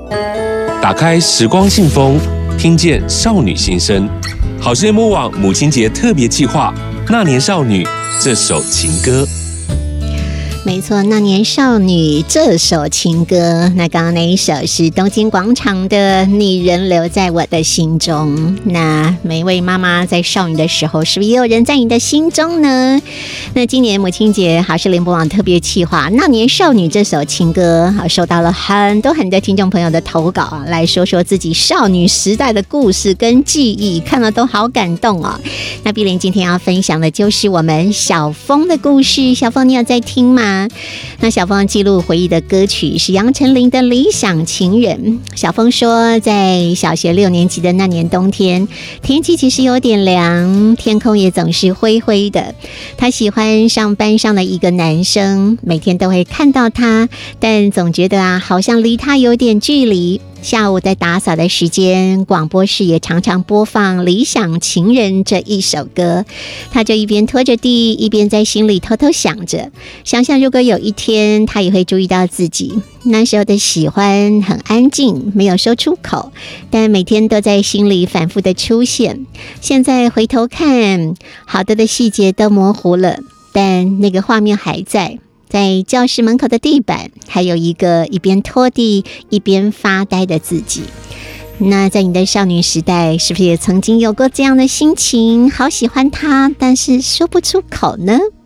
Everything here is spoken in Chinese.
打开时光信封，听见少女心声。好事联播网母亲节特别企划《那年少女》这首情歌。 没错，那年少女这首情歌，那刚刚那一首是东京广场的你仍留在我的心中。那每位妈妈在少女的时候，是不是也有人在你的心中呢？那今年母亲节好事联播网特别企划那年少女这首情歌，收到了很多听众朋友的投稿，来说说自己少女时代的故事跟记忆，看了都好感动哦。那碧玲今天要分享的就是我们小峰的故事。小峰，你有在听吗？那小峰记录回忆的歌曲是杨丞琳的《理想情人》。小峰说，在小学6年级的那年冬天，天气其实有点凉，天空也总是灰灰的。他喜欢上班上的一个男生，每天都会看到他，但总觉得好像离他有点距离。下午在打扫的时间，广播室也常常播放《理想情人》这一首歌，他就一边拖着地，一边在心里偷偷想着，想想如果有一天他也会注意到自己那时候的喜欢很安静，没有说出口，但每天都在心里反复的出现。现在回头看，好多的细节都模糊了，但那个画面还在。在教室门口的地板，还有一个一边拖地一边发呆的自己。那在你的少女时代，是不是也曾经有过这样的心情？好喜欢他，但是说不出口呢？